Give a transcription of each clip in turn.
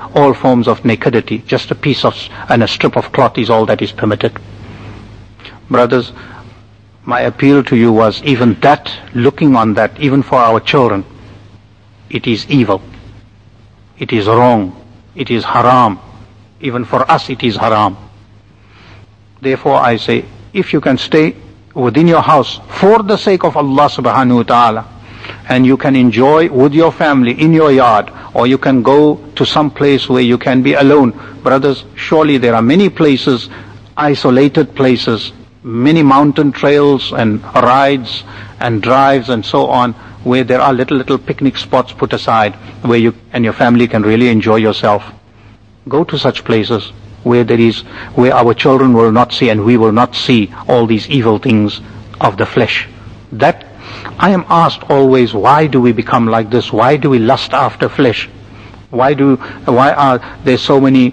all forms of nakedity. Just a piece of and a strip of cloth is all that is permitted. Brothers, my appeal to you was even that, looking on that, even for our children, it is evil. It is wrong. It is haram. Even for us it is haram. Therefore I say, if you can stay within your house for the sake of Allah subhanahu wa ta'ala, and you can enjoy with your family in your yard, or you can go to some place where you can be alone. Brothers, surely there are many places, isolated places, many mountain trails and rides and drives and so on, where there are little picnic spots put aside where you and your family can really enjoy yourself. Go to such places where our children will not see and we will not see all these evil things of the flesh. That I am asked always, why do we become like this? Why do we lust after flesh? Why are there so many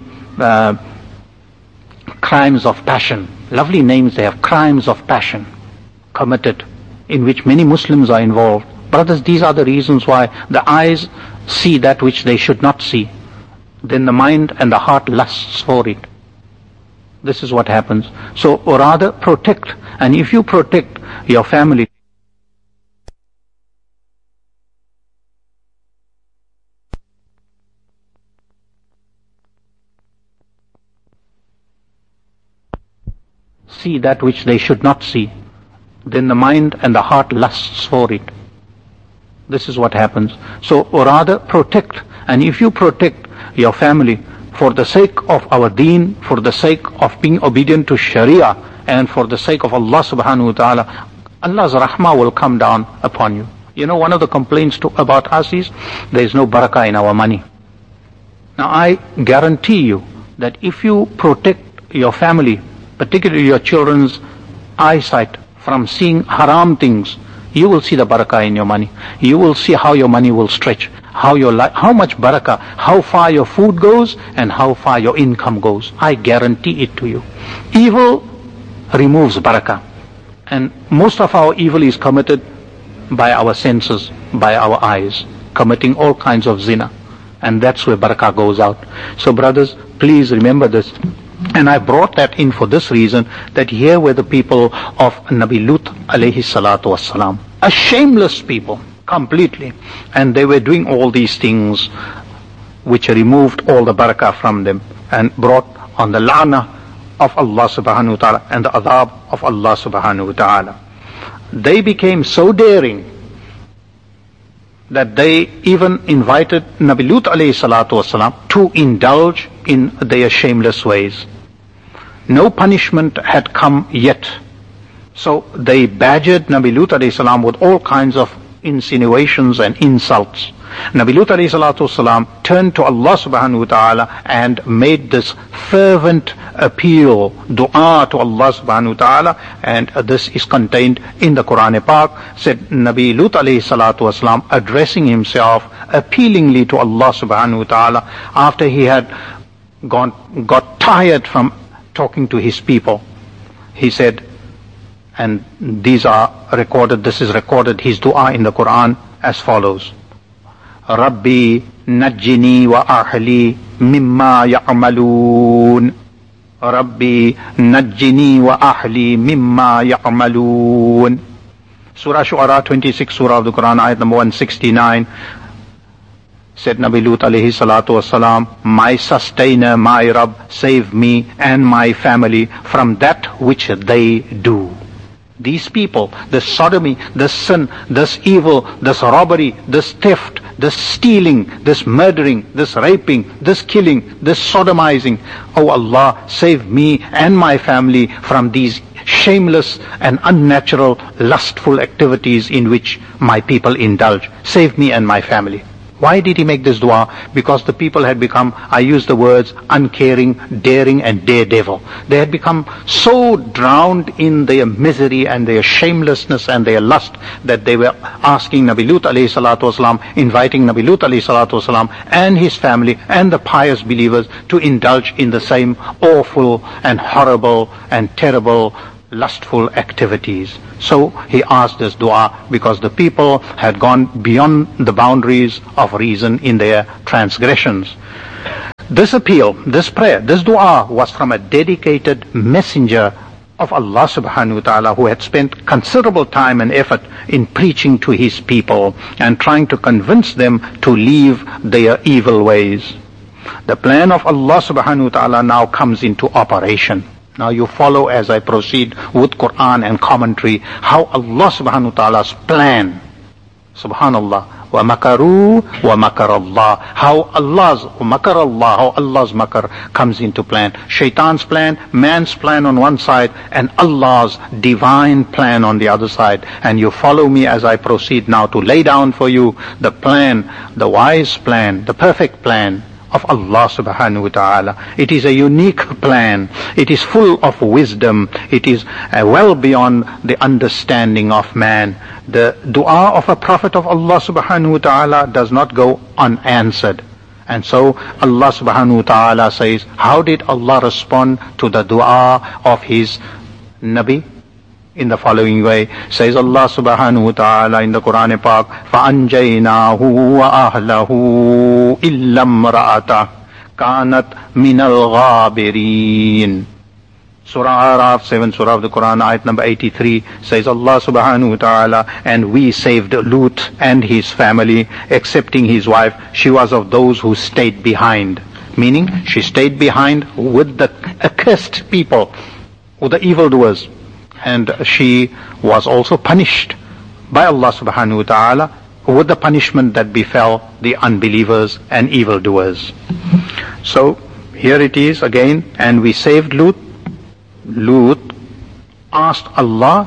crimes of passion? Lovely names they have, crimes of passion committed, in which many Muslims are involved. Brothers, these are the reasons why the eyes see that which they should not see. Then the mind and the heart lusts for it. This is what happens. So rather protect, and if you protect your family, see that which they should not see, then the mind and the heart lusts for it. This is what happens. So rather protect, and if you protect your family for the sake of our deen, for the sake of being obedient to Sharia, and for the sake of Allah subhanahu wa ta'ala, Allah's rahmah will come down upon you. You know, one of the complaints about us is there is no barakah in our money. Now I guarantee you that if you protect your family, particularly your children's eyesight from seeing haram things, you will see the barakah in your money. You will see how your money will stretch, how much barakah, how far your food goes and how far your income goes. I guarantee it to you. Evil removes barakah, and most of our evil is committed by our senses, by our eyes, committing all kinds of zina, and that's where barakah goes out. So brothers, please remember this. And I brought that in for this reason, that here were the people of Nabi Lut alayhi salatu wassalam, a shameless people completely, and they were doing all these things which removed all the barakah from them and brought on the la'na of Allah subhanahu wa ta'ala and the adhab of Allah subhanahu wa ta'ala. They became so daring that they even invited Nabi Lut alayhi salatu wasalam to indulge in their shameless ways. No punishment had come yet, so they badgered Nabi Lut alayhi salam with all kinds of insinuations and insults. Nabi Lut alayhi salatu wasalam turned to Allah subhanahu wa ta'ala and made this fervent appeal, dua to Allah subhanahu wa ta'ala, and this is contained in the Quran Pak. Said Nabi Lut alayhi salatu wasalam, addressing himself appealingly to Allah subhanahu wa ta'ala after he had got tired from talking to his people. He said, and these are recorded, this is recorded, his dua in the Quran as follows: Rabbi najjini wa ahli mimma ya'malun. Rabbi najjini wa ahli mimma ya'malun. Surah Shu'ara 26, Surah of the Quran, ayat number 169. Said Nabi Lut alayhi salatu wasalam, my sustainer, my Rabb, save me and my family from that which they do. These people, this sodomy, this sin, this evil, this robbery, this theft, this stealing, this murdering, this raping, this killing, this sodomizing. Oh Allah, save me and my family from these shameless and unnatural, lustful activities in which my people indulge. Save me and my family. Why did he make this dua? Because the people had become, I use the words, uncaring, daring and daredevil. They had become so drowned in their misery and their shamelessness and their lust that they were asking Nabi Lut alayhi salatu wasalam, inviting Nabi Lut alayhi salatu wasalam and his family and the pious believers to indulge in the same awful and horrible and terrible lustful activities. So he asked this dua because the people had gone beyond the boundaries of reason in their transgressions. This appeal, this prayer, this dua was from a dedicated messenger of Allah subhanahu wa ta'ala who had spent considerable time and effort in preaching to his people and trying to convince them to leave their evil ways. The plan of Allah subhanahu wa ta'ala now comes into operation. Now you follow as I proceed with Quran and commentary how Allah subhanahu wa ta'ala's plan, subhanallah, wa makaru wa makarallah, how Allah's makar comes into plan. Shaitan's plan, man's plan on one side, and Allah's divine plan on the other side. And you follow me as I proceed now to lay down for you the plan, the wise plan, the perfect plan of Allah subhanahu wa ta'ala. It is a unique plan. It is full of wisdom. It is well beyond the understanding of man. The dua of a prophet of Allah subhanahu wa ta'ala does not go unanswered. And so Allah subhanahu wa ta'ala says, how did Allah respond to the dua of his Nabi? In the following way, says Allah subhanahu wa ta'ala in the Quran Pak, فَأَنْجَيْنَاهُ وَأَهْلَهُ إِلَّا امْرَأَتَهُ كَانَتْ مِنَ الْغَابِرِينَ. Surah Araf, 7th Surah of the Quran, ayat number 83, says Allah subhanahu wa ta'ala, and we saved Lut and his family, excepting his wife. She was of those who stayed behind. Meaning, she stayed behind with the accursed people, with the evildoers. And she was also punished by Allah subhanahu wa ta'ala with the punishment that befell the unbelievers and evildoers. So, here it is again, and we saved Lut. Lut asked Allah,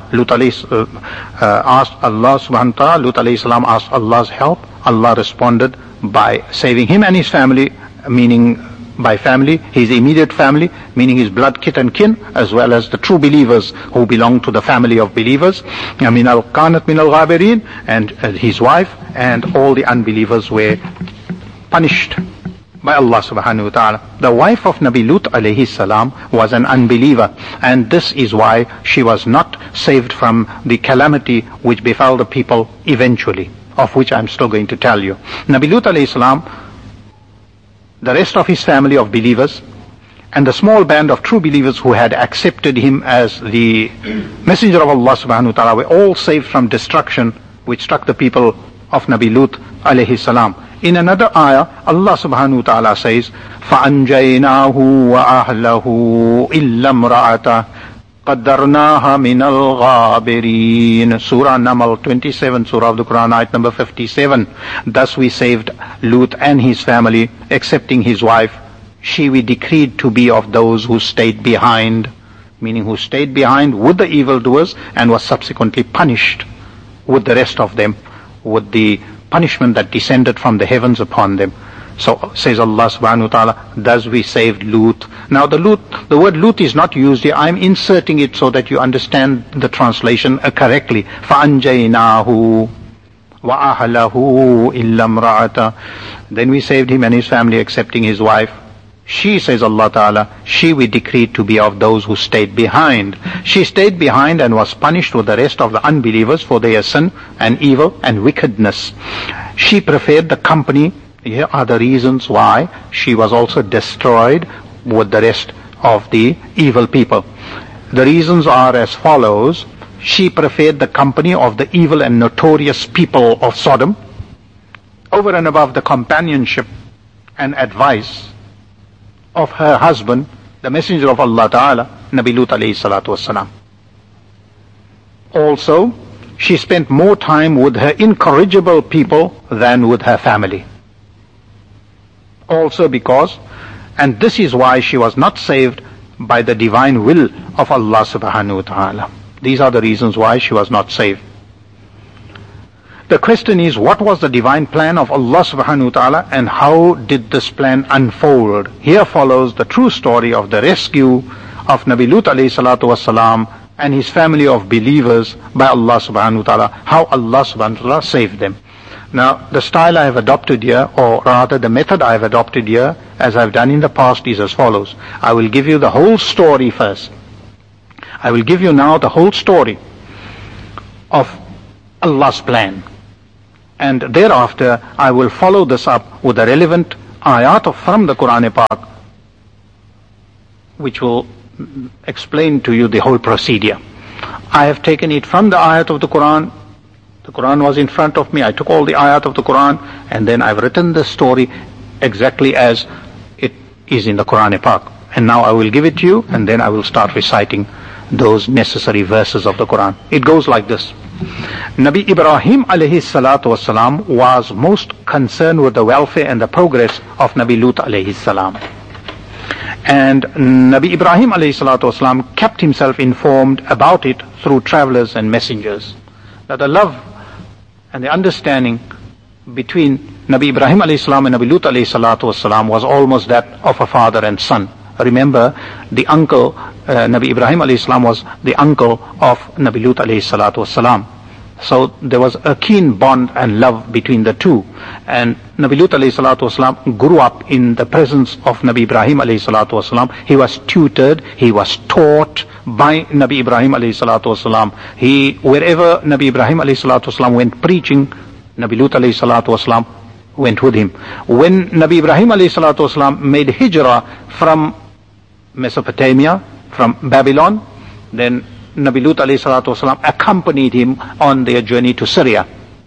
asked Allah subhanahu wa ta'ala, Lut alayhi salam asked Allah's help. Allah responded by saving him and his family, meaning by family, his immediate family, meaning his blood kith and kin, as well as the true believers who belong to the family of believers. Kanat min al-ghabirin, and his wife and all the unbelievers were punished by Allah subhanahu wa ta'ala. The wife of Nabi Lut alayhi salam was an unbeliever, and this is why she was not saved from the calamity which befell the people eventually, of which I'm still going to tell you. Nabi Lut alayhi salam, the rest of his family of believers, and the small band of true believers who had accepted him as the messenger of Allah subhanahu wa ta'ala were all saved from destruction which struck the people of Nabi Lut alayhi salam. In another ayah, Allah subhanahu wa ta'ala says, فَأَنْجَيْنَاهُ وَأَهْلَهُ إِلَّا امْرَأَتَهُ قَدَّرْنَاهَا مِنَ الْغَابِرِينَ. Surah Namal, 27, Surah of the Quran, ayat number 57. Thus we saved Lut and his family, excepting his wife. She we decreed to be of those who stayed behind, meaning who stayed behind with the evildoers and was subsequently punished with the rest of them, with the punishment that descended from the heavens upon them. So says Allah subhanahu wa ta'ala, thus we saved Lut. Now the word Lut is not used here. I'm inserting it so that you understand the translation correctly. فَأَنْجَيْنَاهُ وَأَهْلَهُ إِلَّا امْرَأَتَهُ. Then we saved him and his family, excepting his wife. She, says Allah ta'ala, she we decreed to be of those who stayed behind. She stayed behind and was punished with the rest of the unbelievers for their sin and evil and wickedness. She preferred the company. Here are the reasons why she was also destroyed with the rest of the evil people. The reasons are as follows. She preferred the company of the evil and notorious people of Sodom over and above the companionship and advice of her husband, the messenger of Allah Ta'ala, Nabi Lut alayhi salatu wassalam. Also, she spent more time with her incorrigible people than with her family. Also because, and this is why she was not saved by the divine will of Allah subhanahu wa ta'ala. These are the reasons why she was not saved. The question is, what was the divine plan of Allah subhanahu wa ta'ala and how did this plan unfold? Here follows the true story of the rescue of Nabi Lut alayhi salatu wasalam and his family of believers by Allah subhanahu wa ta'ala, how Allah subhanahu wa ta'ala saved them. Now, the style I have adopted here, or rather the method I have adopted here, as I've done in the past, is as follows. I will give you the whole story first. I will give you now the whole story of Allah's plan. And thereafter, I will follow this up with the relevant ayat from the Quran Pak, which will explain to you the whole procedure. I have taken it from the ayat of the Quran. The Quran was in front of me. I took all the ayat of the Quran, and then I've written the story exactly as it is in the Quran Pak. And now I will give it to you, and then I will start reciting those necessary verses of the Quran. It goes like this. Nabi Ibrahim alayhi salatu wasalam was most concerned with the welfare and the progress of Nabi Lut alayhi salam. And Nabi Ibrahim alayhi salatu wasalam kept himself informed about it through travelers and messengers. That the love and the understanding between Nabi Ibrahim alayhi salam and Nabi Lut alayhi salatu wasalam was almost that of a father and son. Remember, the uncle, Nabi Ibrahim alayhi salam was the uncle of Nabi Lut alayhi salatu wasalam. So there was a keen bond and love between the two. And Nabi Lut alayhi salatu wasalam grew up in the presence of Nabi Ibrahim alayhi salatu wasalam. He was tutored, he was taught by Nabi Ibrahim alayhi salatu wasalam. Wherever Nabi Ibrahim alayhi salatu wasalam went preaching, Nabi Lut alayhi salatu wasalam went with him. When Nabi Ibrahim alayhi salatu wasalam made hijrah from Mesopotamia, from Babylon, then Nabi Lut alayhi salatu wasalam accompanied him on their journey to Syria,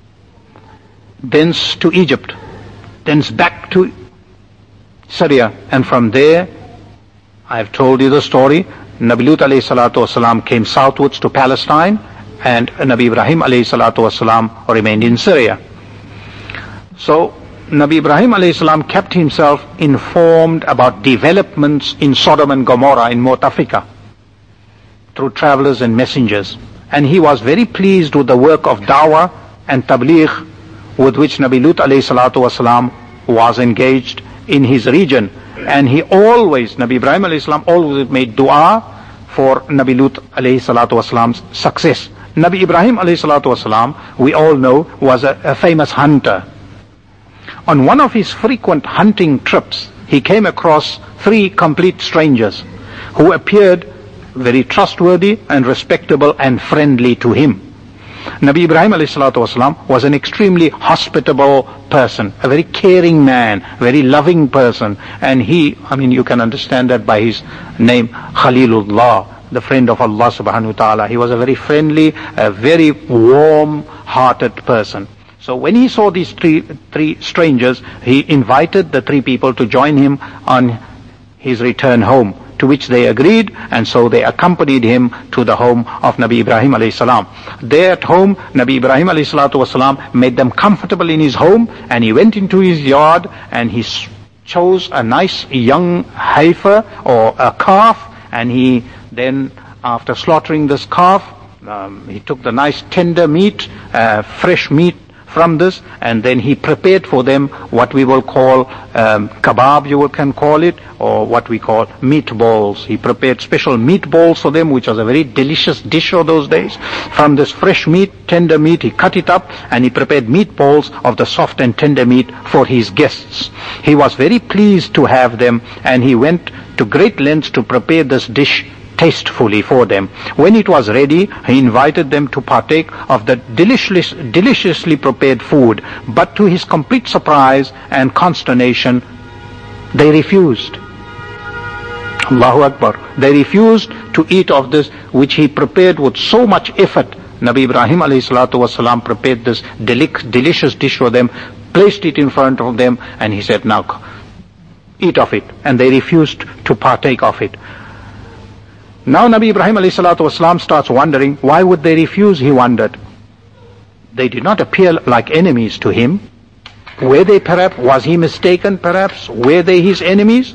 thence to Egypt, thence back to Syria, and from there, I have told you the story, Nabi Lut alayhi salatu wasalam came southwards to Palestine, and Nabi Ibrahim alayhi salatu wasalam remained in Syria. So Nabi Ibrahim alayhi salam kept himself informed about developments in Sodom and Gomorrah in Mutafika through travelers and messengers. And he was very pleased with the work of dawah and tabligh with which Nabi Lut alayhi salatu wasalam was engaged in his region. And Nabi Ibrahim alayhi salam always made dua for Nabi Lut alayhi salatu wasalam's success. Nabi Ibrahim alayhi salatu wasalam, we all know, was a famous hunter. On one of his frequent hunting trips, he came across 3 complete strangers who appeared very trustworthy and respectable and friendly to him. Nabi Ibrahim alayhi salatu wasalam was an extremely hospitable person, a very caring man, very loving person. And you can understand that by his name, Khalilullah, the friend of Allah subhanahu wa ta'ala. He was a very friendly, a very warm-hearted person. So when he saw these three strangers, he invited the 3 people to join him on his return home, to which they agreed, and so they accompanied him to the home of Nabi Ibrahim alayhi salam. There at home, Nabi Ibrahim alayhi salatu wasalam made them comfortable in his home, and he went into his yard and he chose a nice young heifer or a calf, and he then, after slaughtering this calf, he took the nice tender meat, fresh meat from this, and then he prepared for them what we will call kebab, you can call it, or what we call meatballs. He prepared special meatballs for them, which was a very delicious dish of those days. From this fresh meat, tender meat, he cut it up and he prepared meatballs of the soft and tender meat for his guests. He was very pleased to have them, and he went to great lengths to prepare this dish tastefully for them. When it was ready, he invited them to partake of the deliciously prepared food. But to his complete surprise and consternation, they refused. Allahu Akbar. They refused to eat of this which he prepared with so much effort. Nabi Ibrahim alayhi salatu wasalam prepared this delicious dish for them, placed it in front of them, and he said, now eat of it. And they refused to partake of it. Now Nabi Ibrahim alayhi salatu wasalam starts wondering, why would they refuse? He wondered. They did not appear like enemies to him. Were they perhaps, was he mistaken perhaps? Were they his enemies?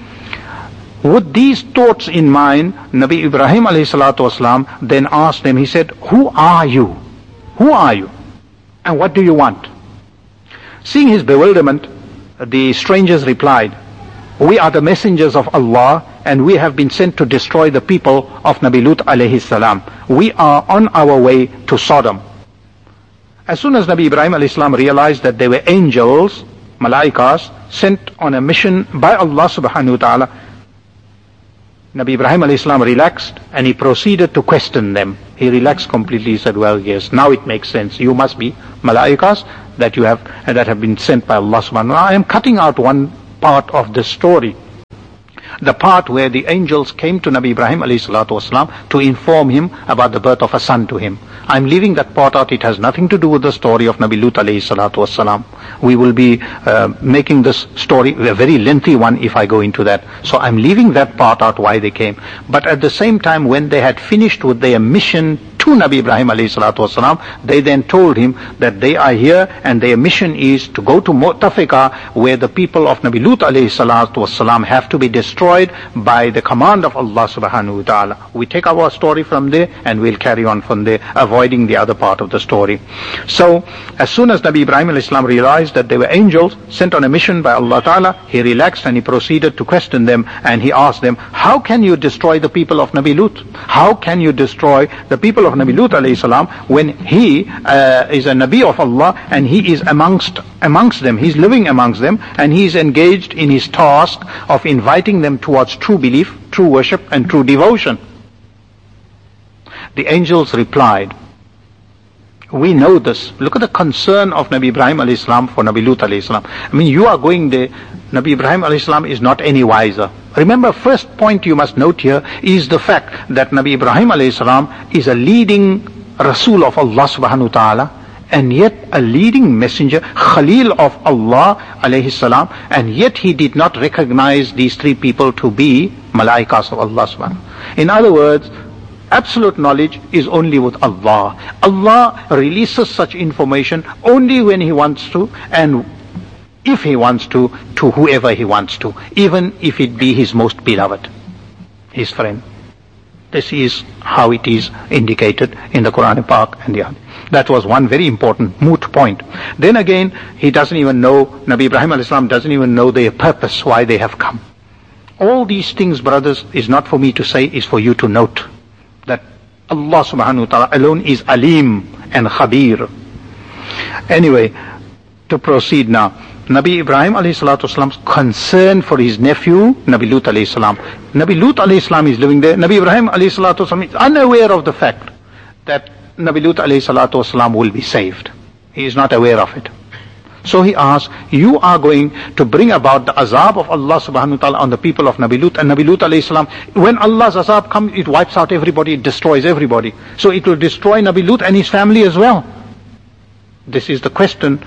With these thoughts in mind, Nabi Ibrahim alayhi salatu wasalam then asked them, he said, who are you? Who are you? And what do you want? Seeing his bewilderment, the strangers replied, we are the messengers of Allah, and we have been sent to destroy the people of Nabi Lut alayhi salam. We are on our way to Sodom. As soon as Nabi Ibrahim alayhi salam realized that they were angels, malaikas, sent on a mission by Allah subhanahu wa ta'ala, Nabi Ibrahim alayhi salam relaxed and he proceeded to question them. He relaxed completely. He said, well, yes, now it makes sense. You must be malaikas that have been sent by Allah subhanahu wa ta'ala. I am cutting out one part of this story. The part where the angels came to Nabi Ibrahim alayhi salatu wasalam to inform him about the birth of a son to him. I'm leaving that part out. It has nothing to do with the story of Nabi Lut alayhi salatu wasalam. We will be making this story a very lengthy one if I go into that. So I'm leaving that part out, why they came. But at the same time, when they had finished with their mission to Nabi Ibrahim alayhi salatu wasalam, they then told him that they are here and their mission is to go to Mu'tafika, where the people of Nabi Lut alayhi salatu wasalam have to be destroyed by the command of Allah subhanahu wa ta'ala. We take our story from there and we'll carry on from there, avoiding the other part of the story. So, as soon as Nabi Ibrahim alayhi salam realized that they were angels sent on a mission by Allah ta'ala, he relaxed and he proceeded to question them, and he asked them, how can you destroy the people of Nabi Lut? How can you destroy the people of Nabi Lut alayhi salam when he is a Nabi of Allah and he is amongst them, he's living amongst them, and he is engaged in his task of inviting them towards true belief, true worship and true devotion? The angels replied, we know this. Look at the concern of Nabi Ibrahim alayhi salam for Nabi Lut alayhi salam. I mean, you are going there. Nabi Ibrahim alayhi salam is not any wiser. Remember, first point you must note here is the fact that Nabi Ibrahim alayhi salam is a leading Rasul of Allah subhanahu wa ta'ala, and yet a leading messenger, Khalil of Allah alayhi salam, and yet he did not recognize these three people to be malaikas of Allah subhanahu. In other words, absolute knowledge is only with Allah. Allah releases such information only when He wants to, and if He wants to whoever He wants to, even if it be His most beloved, His friend. This is how it is indicated in the Quran Pak and the other. That was one very important moot point. Then again, he doesn't even know, Nabi Ibrahim alayhi salam doesn't even know their purpose, why they have come. All these things, brothers, is not for me to say, is for you to note. That Allah subhanahu wa ta'ala alone is Alim and Khabir. Anyway, to proceed now. Nabi Ibrahim alayhi salatu wasalam's concern for his nephew, Nabi Lut alayhi salam. Nabi Lut alayhi salam is living there. Nabi Ibrahim alayhi salatu wasalam is unaware of the fact that Nabi Lut alayhi salatu wasalam will be saved. He is not aware of it. So he asks, you are going to bring about the azab of Allah subhanahu wa ta'ala on the people of Nabi Lut. And Nabi Lut alayhi salam, when Allah's azab comes, it wipes out everybody, it destroys everybody. So it will destroy Nabi Lut and his family as well. This is the question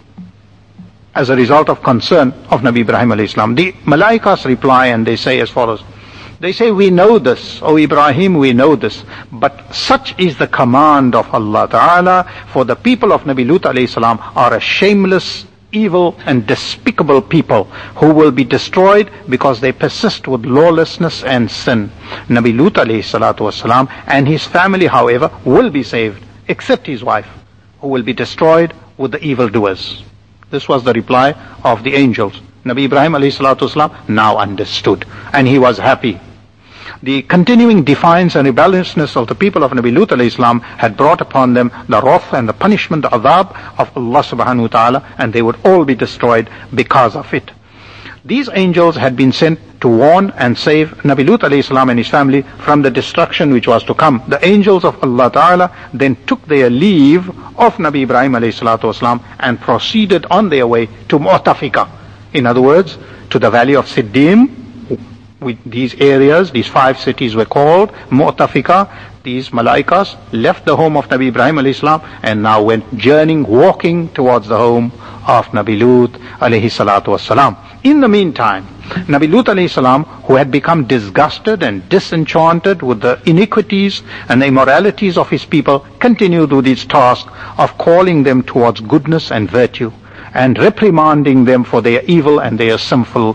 as a result of concern of Nabi Ibrahim alayhi salam. The Malaikas reply and they say as follows. They say, we know this, O Ibrahim, we know this, but such is the command of Allah Ta'ala, for the people of Nabi Lut alayhi salam are a shameless, evil and despicable people who will be destroyed because they persist with lawlessness and sin. Nabi Lut alayhi salatu wasalam and his family, however, will be saved, except his wife, who will be destroyed with the evildoers. This was the reply of the angels. Nabi Ibrahim alayhi salatu wasalam now understood, and he was happy. The continuing defiance and rebelliousness of the people of Nabi Lut alayhi salam had brought upon them the wrath and the punishment, the adhab of Allah subhanahu wa ta'ala, and they would all be destroyed because of it. These angels had been sent to warn and save Nabi Lut alayhi salam and his family from the destruction which was to come. The angels of Allah ta'ala then took their leave of Nabi Ibrahim alayhi salatu wasalam and proceeded on their way to Mu'tafika. In other words, to the valley of Siddim. With these areas, these 5 cities were called Mu'tafika. These Malaikas left the home of Nabi Ibrahim alayhi salam and now went journeying, walking towards the home of Nabi Lut alayhi salatu wasalam. In the meantime, Nabi Lut alayhi salam, who had become disgusted and disenchanted with the iniquities and the immoralities of his people, continued with his task of calling them towards goodness and virtue, and reprimanding them for their evil and their sinful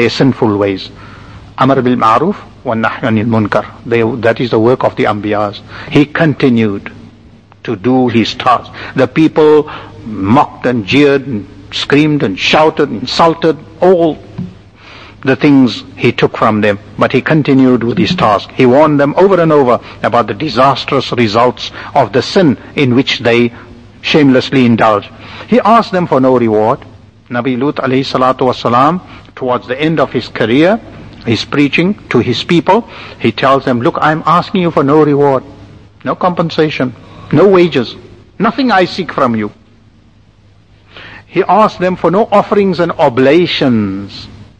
ways. Amar bil ma'ruf wa nahy anil munkar. That is the work of the Anbiyas. He continued to do his task. The people mocked and jeered and screamed and shouted, insulted, all the things he took from them. But he continued with his task. He warned them over and over about the disastrous results of the sin in which they shamelessly indulged. He asked them for no reward. Nabi Lut alayhi salatu wasalam, towards the end of his career, he's preaching to his people. He tells them, look, I'm asking you for no reward, no compensation, no wages, nothing I seek from you. He asked them for no offerings and oblations.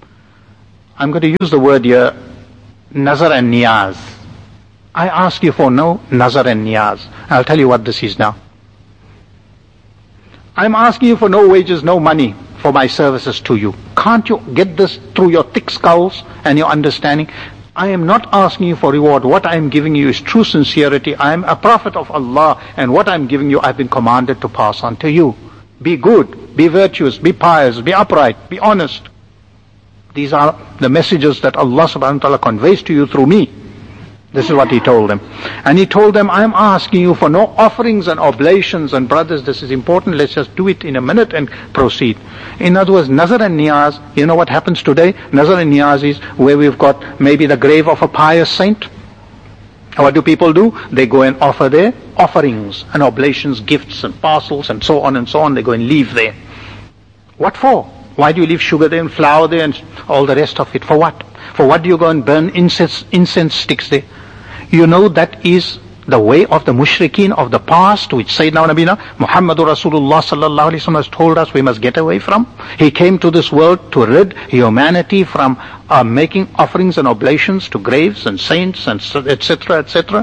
I'm going to use the word here, nazar and niyaz. I ask you for no nazar and niyaz. I'll tell you what this is now. I'm asking you for no wages, no money for my services to you. Can't you get this through your thick skulls and your understanding? I am not asking you for reward. What I am giving you is true sincerity. I am a prophet of Allah, and what I am giving you, I've been commanded to pass on to you. Be good, be virtuous, be pious, be upright, be honest. These are the messages that Allah subhanahu wa ta'ala conveys to you through me. This is what He told them. And He told them, I am asking you for no offerings and oblations. And brothers, this is important. Let's just do it in a minute and proceed. In other words, nazar and niyaz, you know what happens today? Nazar and niyaz is where we've got maybe the grave of a pious saint. What do people do? They go and offer their offerings and oblations, gifts and parcels and so on and so on. They go and leave there. What for? Why do you leave sugar there and flour there and all the rest of it? For what? For what do you go and burn incense sticks there? You know that is the way of the mushrikeen of the past, which Sayyidina Nabina Muhammadur Rasulullah sallallahu alaihi wasallam has told us we must get away from. He came to this world to rid humanity from making offerings and oblations to graves and saints and etc. etc.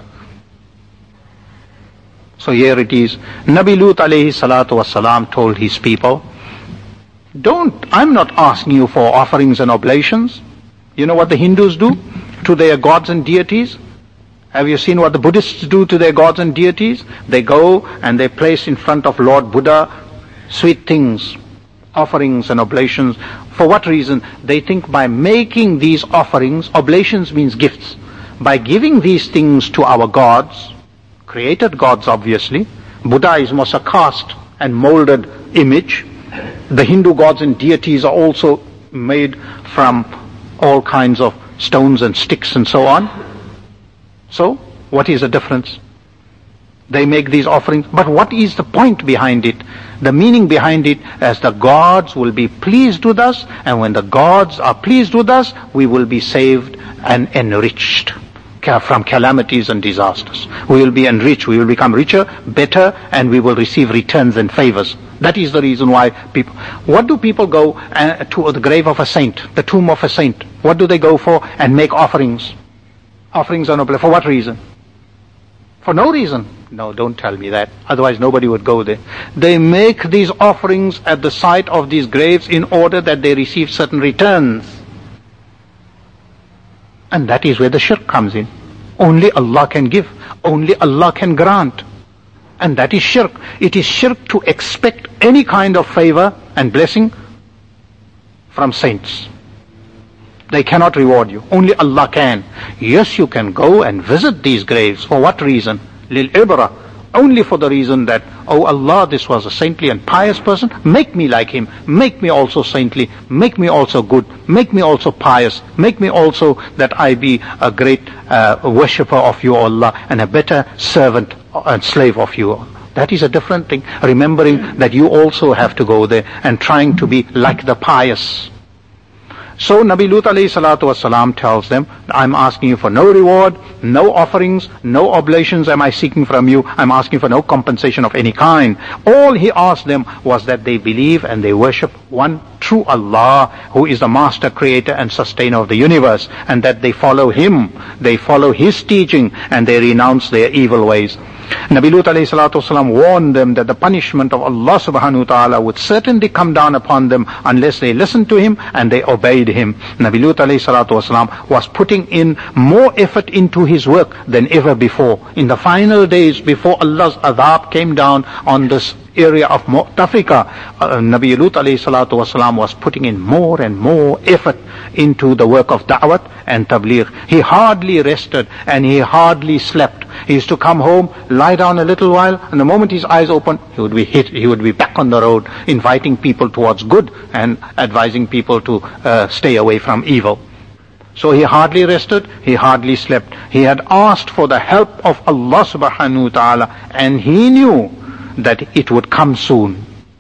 So here it is. Nabi Lut alayhi salatu wasalam told his people, I'm not asking you for offerings and oblations. You know what the Hindus do to their gods and deities? Have you seen what the Buddhists do to their gods and deities? They go and they place in front of Lord Buddha sweet things, offerings and oblations. For what reason? They think by making these offerings, oblations means gifts, by giving these things to our gods, created gods obviously, Buddha is most a cast and molded image. The Hindu gods and deities are also made from all kinds of stones and sticks and so on. So, what is the difference? They make these offerings, but what is the point behind it? The meaning behind it is the gods will be pleased with us, and when the gods are pleased with us, we will be saved and enriched from calamities and disasters. We will be enriched, we will become richer, better, and we will receive returns and favors. That is the reason why people... What do people go to the grave of a saint, the tomb of a saint? What do they go for and make offerings? Offerings are noble. For what reason? For no reason. No, don't tell me that. Otherwise nobody would go there. They make these offerings at the site of these graves in order that they receive certain returns. And that is where the shirk comes in. Only Allah can give. Only Allah can grant. And that is shirk. It is shirk to expect any kind of favor and blessing from saints. They cannot reward you. Only Allah can. Yes, you can go and visit these graves. For what reason? Lil ibra. Only for the reason that, oh Allah, this was a saintly and pious person. Make me like him. Make me also saintly. Make me also good. Make me also pious. Make me also that I be a great worshipper of you, Allah, and a better servant and slave of you. That is a different thing. Remembering that you also have to go there and trying to be like the pious. So Nabi Lut alayhi salatu wasalam tells them, I'm asking you for no reward, no offerings, no oblations am I seeking from you. I'm asking for no compensation of any kind. All he asked them was that they believe and they worship one true Allah, who is the master, creator and sustainer of the universe, and that they follow Him, they follow His teaching, and they renounce their evil ways. Nabi Lut alayhi salatu wasalam warned them that the punishment of Allah subhanahu wa ta'ala would certainly come down upon them unless they listened to Him and they obeyed Him. Nabi Lut alayhi salatu wasalam was putting in more effort into his work than ever before. In the final days before Allah's adhab came down on this area of Mu'tafika, Nabi Lut alayhi salatu wasalam was putting in more and more effort into the work of da'wat and tabligh. He hardly rested and he hardly slept. He used to come home, lie down a little while, and the moment his eyes opened, he would be back on the road, inviting people towards good and advising people to stay away from evil. So he hardly rested, he hardly slept. He had asked for the help of Allah subhanahu wa ta'ala, and he knew that it would come soon.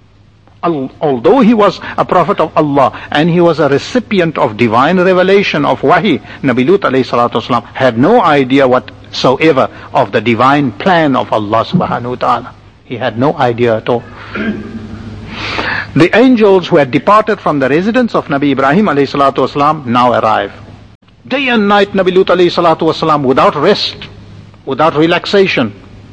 Although he was a prophet of Allah and he was a recipient of divine revelation of wahi, Nabi Lut alayhi salatu wasalam had no idea whatsoever of the divine plan of Allah subhanahu wa ta'ala. He had no idea at all. The angels who had departed from the residence of Nabi Ibrahim alayhi salatu wasalam now arrive. Day and night Nabi Lut alayhi salatu wasalam, without rest, without relaxation,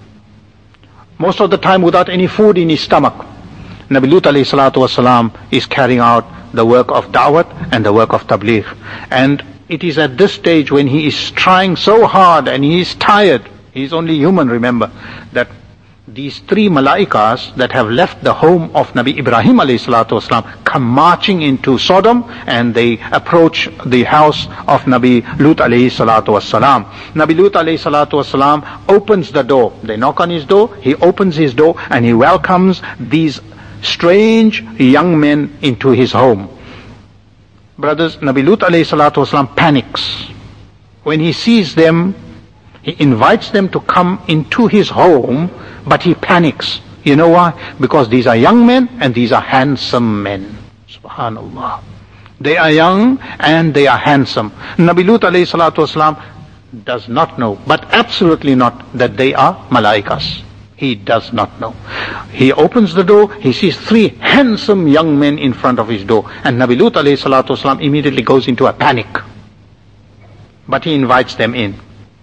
most of the time without any food in his stomach, Nabi Lut alayhi salatu wasalam is carrying out the work of da'wat and the work of tabligh. And it is at this stage when he is trying so hard and he is tired, he is only human, remember, that these three malaikas that have left the home of Nabi Ibrahim alayhi salatu wasalam come marching into Sodom, and they approach the house of Nabi Lut alayhi salatu wasalam. Nabi Lut alayhi salatu wasalam opens the door. They knock on his door, he opens his door, and he welcomes these strange young men into his home. Brothers, Nabi Lut alayhi salatu wasalam panics. When he sees them, he invites them to come into his home, but he panics. You know why? Because these are young men and these are handsome men. Subhanallah. They are young and they are handsome. Nabi Lut alayhi salatu wasalam does not know, but absolutely not, that they are malaikas. He does not know. He opens the door, he sees three handsome young men in front of his door, and Nabi Lut alayhi salatu wasalam immediately goes into a panic. But he invites them in.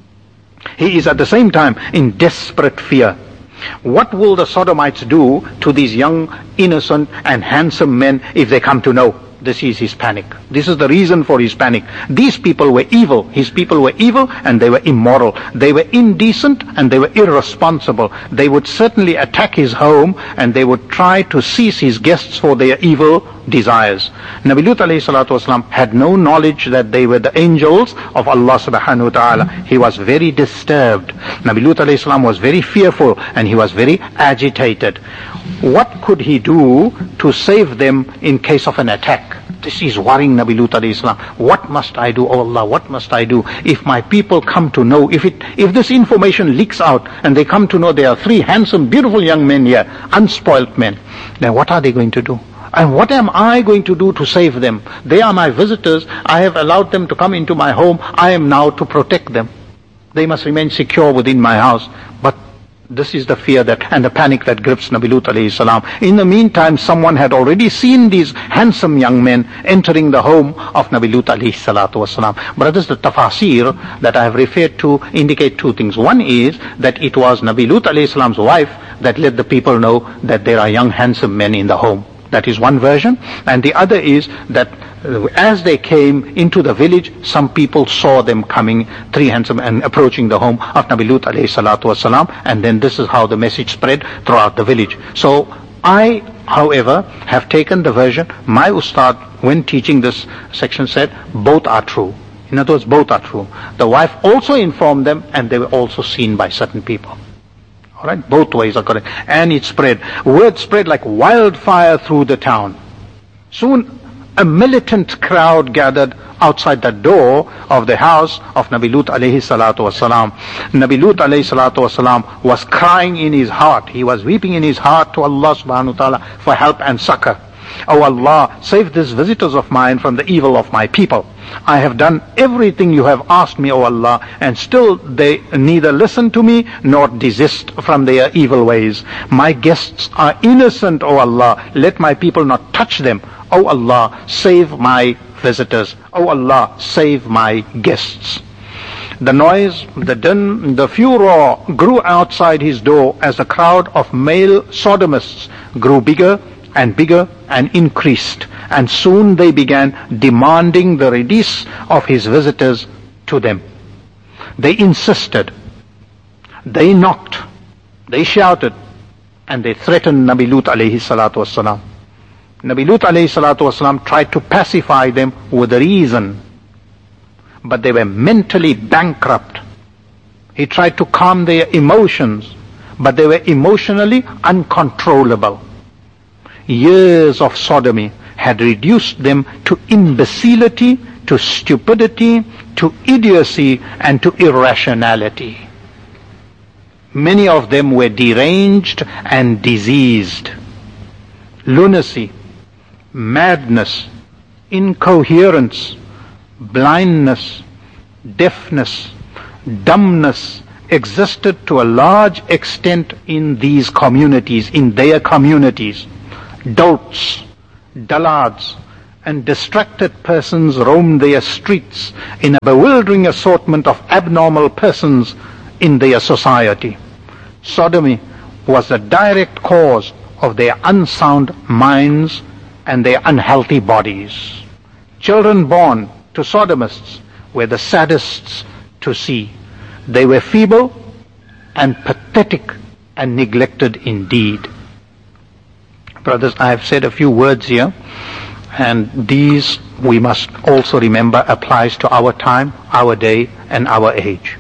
He is at the same time in desperate fear. What will the Sodomites do to these young, innocent and handsome men if they come to know? This is his panic. This is the reason for his panic. These people were evil. His people were evil and they were immoral. They were indecent and they were irresponsible. They would certainly attack his home and they would try to seize his guests for their evil desires. Nabi Lut alayhi salatu wasalam had no knowledge that they were the angels of Allah subhanahu wa ta'ala. He was very disturbed. Nabi Lut alayhi salam was very fearful and he was very agitated. What could he do to save them in case of an attack? This is worrying Nabi Lut alayhi salam. What must I do, oh Allah, what must I do? If my people come to know, if this information leaks out and they come to know there are three handsome, beautiful young men here, unspoilt men, then what are they going to do? And what am I going to do to save them? They are my visitors. I have allowed them to come into my home. I am now to protect them. They must remain secure within my house. But this is the fear and the panic that grips Nabi Lut alayhi salam. In the meantime, someone had already seen these handsome young men entering the home of Nabi Lut alayhi salatu wasalam. Brothers, the tafasir that I have referred to indicate two things. One is that it was Nabi Lut alayhi salam's wife that let the people know that there are young handsome men in the home. That is one version. And the other is that as they came into the village, some people saw them coming, three handsome, and approaching the home of Nabi Lut alayhi salatu wasalam, and then this is how the message spread throughout the village. So I, however, have taken the version, my ustad, when teaching this section, said both are true. In other words, both are true. The wife also informed them, and they were also seen by certain people. Alright, both ways are correct. And it spread. Word spread like wildfire through the town. Soon a militant crowd gathered outside the door of the house of Nabi Lut alayhi salatu wasalam. Nabi Lut alayhi salatu wasalam was crying in his heart. He was weeping in his heart to Allah subhanahu wa ta'ala for help and succor. Oh Allah, save these visitors of mine from the evil of my people. I have done everything you have asked me, O Allah, and still they neither listen to me nor desist from their evil ways. My guests are innocent, O Allah. Let my people not touch them. O Allah, save my visitors. O Allah, save my guests. The noise, the din, the furor grew outside his door as the crowd of male sodomists grew bigger and bigger and increased, and soon they began demanding the release of his visitors to them. They insisted, they knocked, they shouted, and they threatened Nabi Lut alayhi salatu wasalam. Nabi Lut alayhi salatu wasalam tried to pacify them with reason, but they were mentally bankrupt. He tried to calm their emotions, but they were emotionally uncontrollable. Years of sodomy had reduced them to imbecility, to stupidity, to idiocy, and to irrationality. Many of them were deranged and diseased. Lunacy, madness, incoherence, blindness, deafness, dumbness existed to a large extent in these communities, in their communities. Dolts, dullards and distracted persons roamed their streets in a bewildering assortment of abnormal persons in their society. Sodomy was the direct cause of their unsound minds and their unhealthy bodies. Children born to sodomists were the sadists to see. They were feeble and pathetic and neglected indeed. Brothers, I have said a few words here, and these we must also remember applies to our time, our day, and our age.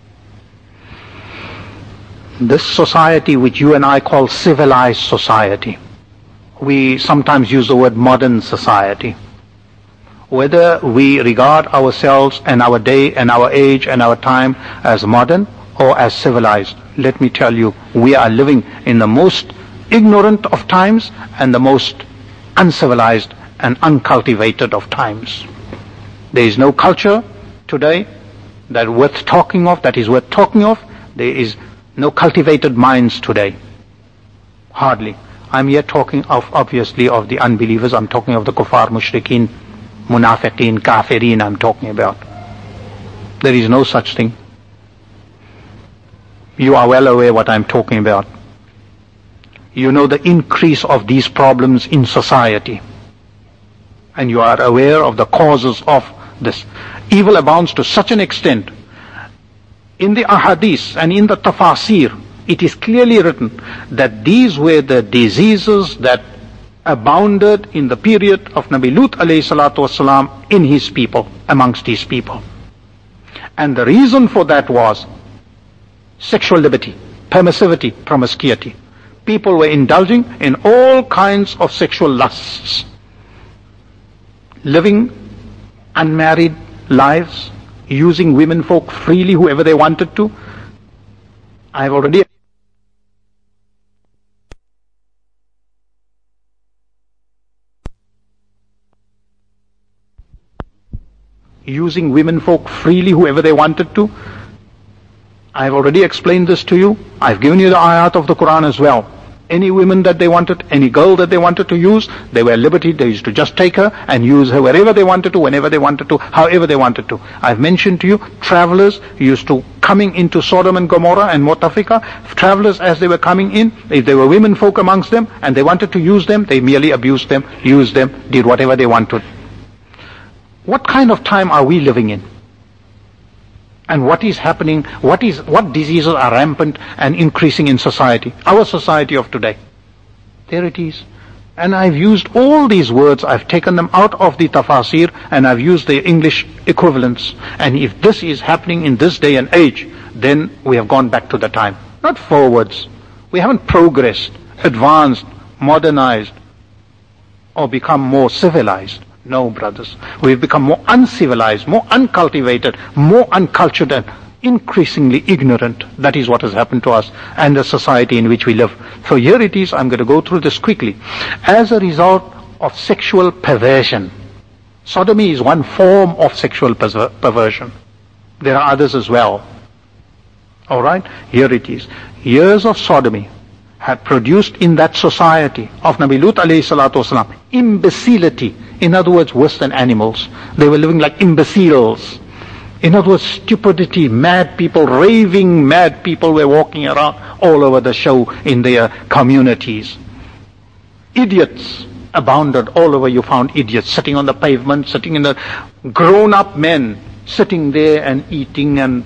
This society which you and I call civilized society, we sometimes use the word modern society. Whether we regard ourselves and our day and our age and our time as modern or as civilized, let me tell you, we are living in the most ignorant of times and the most uncivilized and uncultivated of times. There is no culture today that is worth talking of. There is no cultivated minds today. Hardly. I'm here talking of, obviously, of the unbelievers. I'm talking of the kuffar, mushrikeen, munafiqeen, kafirin I'm talking about. There is no such thing. You are well aware what I'm talking about. You know the increase of these problems in society. And you are aware of the causes of this. Evil abounds to such an extent. In the ahadith and in the tafasir, it is clearly written that these were the diseases that abounded in the period of Nabi Lut alayhi salatu wasalam in his people, amongst his people. And the reason for that was sexual liberty, permissivity, promiscuity. People were indulging in all kinds of sexual lusts, living unmarried lives, using women folk freely, whoever they wanted to. I have already using women folk freely, whoever they wanted to. I have already explained this to you. I've given you the ayat of the Quran as well. Any women that they wanted, any girl that they wanted to use, they were at liberty. They used to just take her and use her wherever they wanted to, whenever they wanted to, however they wanted to. I've mentioned to you, travelers used to coming into Sodom and Gomorrah and Mutafika. Travelers, as they were coming in, if there were women folk amongst them and they wanted to use them, they merely abused them, used them, did whatever they wanted. What kind of time are we living in? And what is happening, what diseases are rampant and increasing in society? Our society of today. There it is. And I've used all these words, I've taken them out of the tafasir and I've used the English equivalents. And if this is happening in this day and age, then we have gone back to the time. Not forwards. We haven't progressed, advanced, modernized, or become more civilized. No, brothers. We've become more uncivilized, more uncultivated, more uncultured, and increasingly ignorant. That is what has happened to us and the society in which we live. So here it is, I'm going to go through this quickly. As a result of sexual perversion, sodomy is one form of sexual perversion. There are others as well. Alright, here it is. Years of sodomy had produced in that society of Nabi Lut alayhi salatu wasalam imbecility. In other words, worse than animals. They were living like imbeciles. In other words, stupidity, mad people, raving mad people were walking around all over the show in their communities. Idiots abounded all over. You found idiots sitting on the pavement, sitting in the grown-up men, sitting there and eating and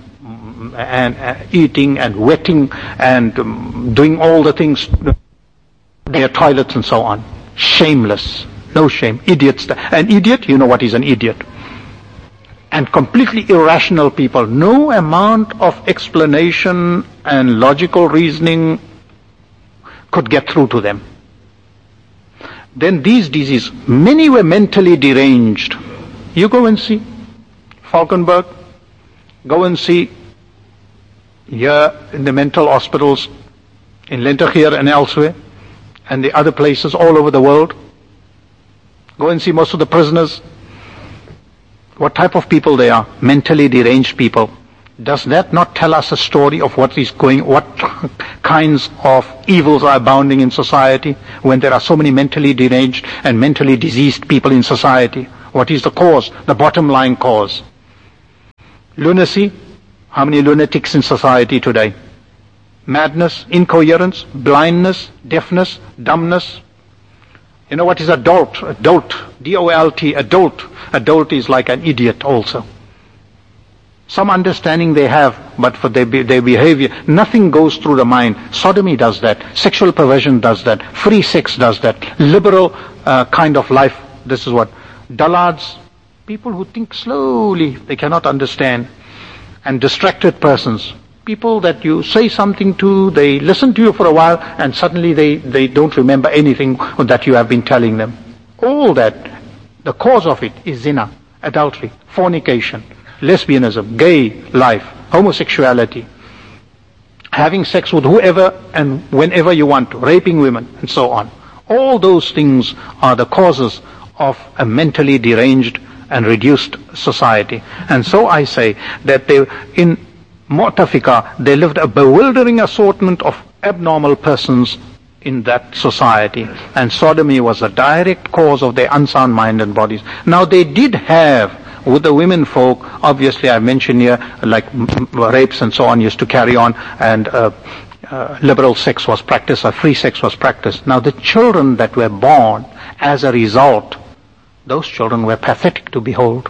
wetting and doing all the things, their toilets and so on. Shameless. No shame. Idiots. An idiot, you know what is an idiot. And completely irrational people. No amount of explanation and logical reasoning could get through to them. Then these diseases, many were mentally deranged. You go and see Falkenberg, go and see here in the mental hospitals in Lentergeer and elsewhere, and the other places all over the world. Go and see most of the prisoners. What type of people they are? Mentally deranged people. Does that not tell us a story of what kinds of evils are abounding in society when there are so many mentally deranged and mentally diseased people in society? What is the cause, the bottom line cause? Lunacy. How many lunatics in society today? Madness, incoherence, blindness, deafness, dumbness. You know what is adult? Adult, D-O-L-T, adult. Adult is like an idiot also. Some understanding they have, but for their behavior, nothing goes through the mind. Sodomy does that. Sexual perversion does that. Free sex does that. Liberal kind of life. This is what. Dullards, people who think slowly, they cannot understand. And distracted persons. People that you say something to, they listen to you for a while, and suddenly they don't remember anything that you have been telling them. All that, the cause of it is zina, adultery, fornication, lesbianism, gay life, homosexuality, having sex with whoever and whenever you want to, raping women, and so on. All those things are the causes of a mentally deranged and reduced society. And so I say that in Mu'tafika, they lived a bewildering assortment of abnormal persons in that society. And sodomy was a direct cause of their unsound mind and bodies. Now they did have, with the women folk, obviously I mentioned here, like rapes and so on used to carry on, and liberal sex was practiced, or free sex was practiced. Now the children that were born as a result, those children were pathetic to behold.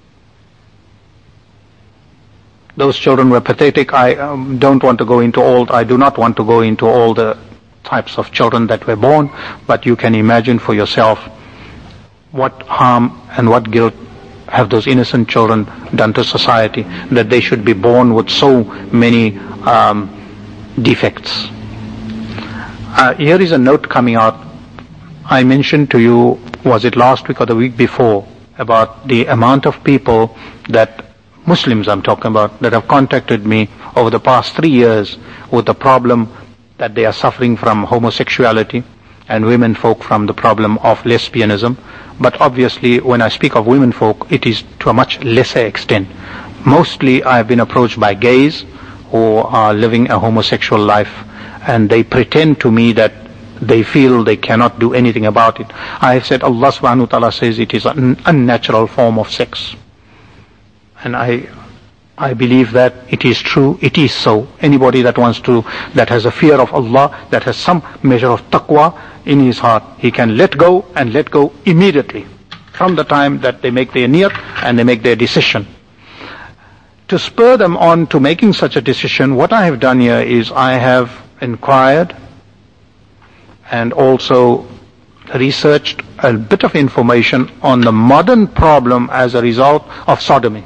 Those children were pathetic. I do not want to go into all the types of children that were born, but you can imagine for yourself what harm and what guilt have those innocent children done to society, that they should be born with so many defects. Here is a note coming out. I mentioned to you, was it last week or the week before, about the amount of people that Muslims I'm talking about, that have contacted me over the past 3 years with the problem that they are suffering from homosexuality, and women folk from the problem of lesbianism. But obviously when I speak of women folk, it is to a much lesser extent. Mostly I have been approached by gays who are living a homosexual life, and they pretend to me that they feel they cannot do anything about it. I have said Allah subhanahu wa ta'ala says it is an unnatural form of sex. And I believe that it is true, it is so. Anybody that has a fear of Allah, that has some measure of taqwa in his heart, he can let go immediately from the time that they make their niyat and they make their decision. To spur them on to making such a decision, what I have done here is I have inquired and also researched a bit of information on the modern problem as a result of sodomy.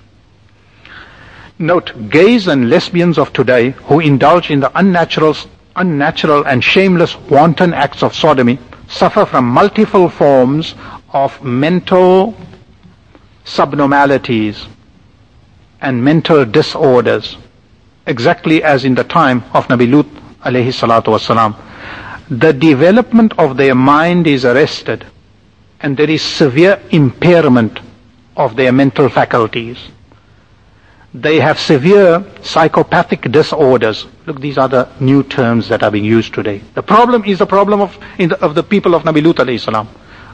Note, gays and lesbians of today who indulge in the unnatural and shameless wanton acts of sodomy suffer from multiple forms of mental subnormalities and mental disorders, exactly as in the time of Nabi Lut alayhi salatu wasalam. The development of their mind is arrested, and there is severe impairment of their mental faculties. They have severe psychopathic disorders. Look, these are the new terms that are being used today. The problem is the problem of the people of Nabi Lut alayhi salam.